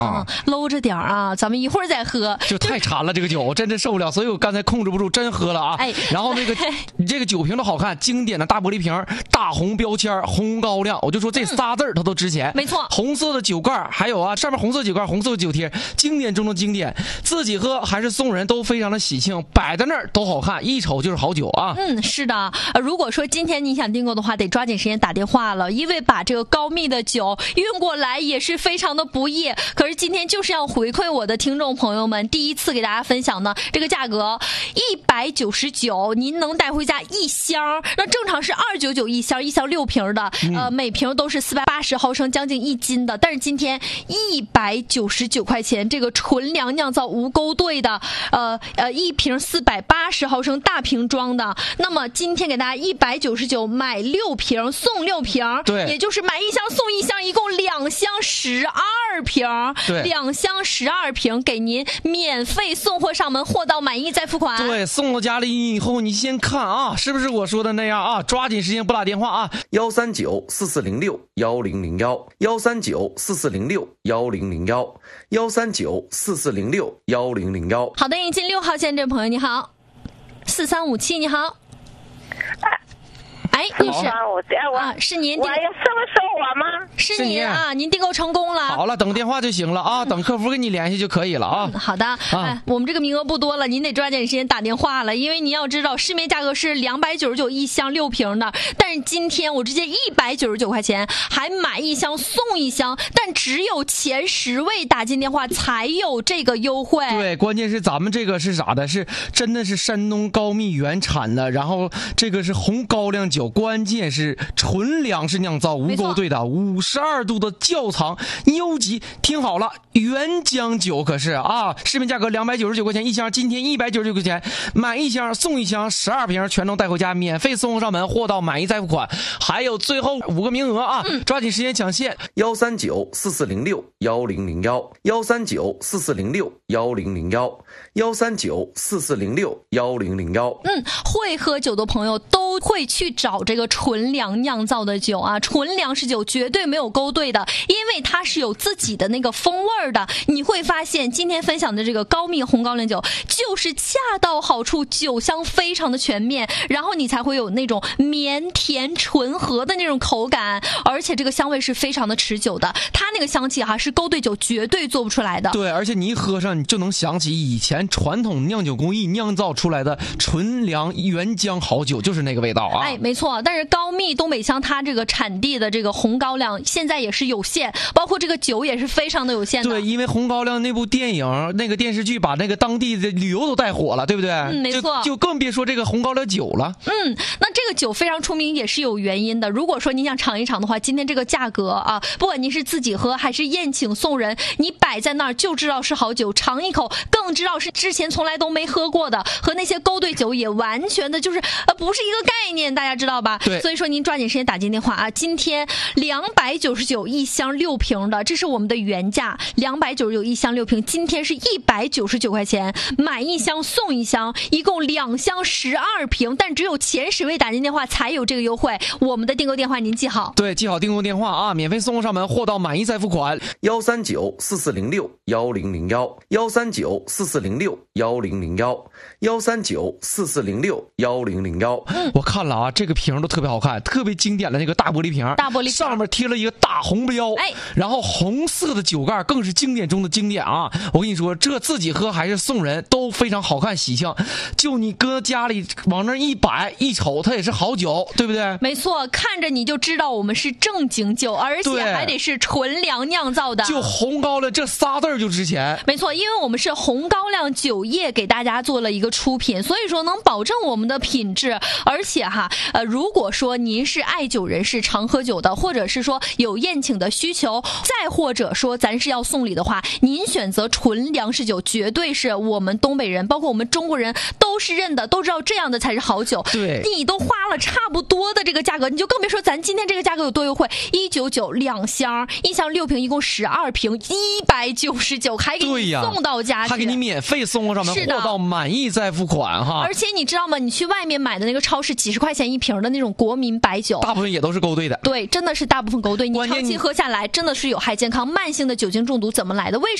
搂着点啊，咱们一会儿再喝。 就太馋了，这个酒真的受不了，所以我刚才控制不住，真喝了啊。然后你这个酒瓶都好看，经典的大玻璃瓶，大红标签，红高粱，我就说这仨字它都值钱。 没错， 红色的酒盖，还有啊，上面红色酒盖，红色酒贴，经典中的经典，自己喝还是送人都非常的喜庆，摆在那儿都好看，一瞅就是好酒啊。 是的，如果说今天你想订购的话，得抓紧时间打电话了，因为把这个高密的酒运过来也是非常的不易。可是今天就是要回馈我的听众朋友们，第一次给大家分享呢，这个价格199，您能带回家一箱，那正常是299一箱，一箱6瓶的，每瓶都是480毫升，将近1斤的。但是今天199块钱，这个纯粮酿造无勾兑的，一瓶480毫升大瓶装的。那么今天给大家199买6瓶送6瓶， 对， 也就是买一箱送一箱，一共2箱12瓶， 对 ，2箱12瓶给您免费送货上门，货到满意再付款。 对，送到家里以后，你先看啊，是不是我说的那样啊？抓紧时间拨打电话啊，13944061001，13944061001，13944061001。 好的，引进6号线这位朋友你好，4357你好。女士是您， 我要送我吗？ 是您啊，您订购成功了。 好了，等电话就行了啊，等客服跟你联系就可以了啊。 好的，我们这个名额不多了，您得抓紧时间打电话了，因为您要知道市面价格是299一箱6瓶的，但是今天我直接199块钱，还买一箱送一箱，但只有前10位打进电话才有这个优惠。 对，关键是咱们这个是啥的？是真的是山东高密原产的，然后这个是红高粱酒，关键是纯粮食酿造无勾兑的，52度的窖藏优级，听好了，原浆酒可是啊，市面价格299块钱一箱，今天199块钱，买一箱送一箱，12瓶全都带回家，免费送上门，货到满意再付款，还有最后5个名额啊，抓紧时间抢现 13944061001，13944061001，13944061001。 会喝酒的朋友都会去找这个纯粮酿造的酒啊，纯粮食酒绝对没有勾兑的，因为它是有自己的那个风味的。你会发现今天分享的这个高密红高粱酒就是恰到好处，酒香非常的全面，然后你才会有那种绵甜醇和的那种口感，而且这个香味是非常的持久的，它那个香气是勾兑酒绝对做不出来的。 对，而且你一喝上你就能想起以前传统酿酒工艺酿造出来的纯粮原浆好酒，就是那个味道啊。 没错，但是高密东北乡它这个产地的这个红高粱现在也是有限，包括这个酒也是非常的有限的。 对，因为红高粱那部电影那个电视剧把那个当地的旅游都带火了，对不对？ 没错， 就更别说这个红高粱酒了。 那这个酒非常出名也是有原因的，如果说您想尝一尝的话，今天这个价格啊，不管您是自己喝还是宴请送人，你摆在那儿就知道是好酒，尝一口更知道是之前从来都没喝过的，和那些勾兑酒也完全的就是不是一个概念，大家知道吧？ 对， 所以说您抓紧时间打进电话啊！今天299一箱6瓶的，这是我们的原价，299一箱6瓶，今天是199块钱，买一箱送一箱，一共2箱12瓶，但只有前10位打进电话才有这个优惠。我们的订购电话您记好， 对，记好订购电话啊，免费送上门，货到满意再付款。 13944061001，13944061001，13944061001。 我看了啊，这个瓶都特别好看，特别经典的那个大玻璃瓶，上面贴了一个大红标，然后红色的酒盖更是经典中的经典啊！我跟你说，这自己喝还是送人都非常好看喜庆，就你搁家里往那一摆一瞅，它也是好酒，对不对？ 没错，看着你就知道我们是正经酒，而且还得是纯粮酿造的， 就红高粱这仨字就值钱。 没错，因为我们是红高粱酒业给大家做了一个出品，所以说能保证我们的品质。而且如果说您是爱酒人士，常喝酒的，或者是说有宴请的需求，再或者说咱是要送礼的话，您选择纯粮食酒绝对是我们东北人包括我们中国人都是认的，都知道这样的才是好酒。 对， 你都花了差不多的这个价格，你就更别说咱今天这个价格有多优惠，199箱一箱6瓶，一共12瓶，199，还给你送到家去， 还给你免费送上门，货到满意再付款哈。 而且你知道吗？你去外面买的那个超市几十块钱一瓶的那种国民白酒， 大部分也都是勾兑的。 对，真的是大部分勾兑，你长期喝下来真的是有害健康。慢性的酒精中毒怎么来的？为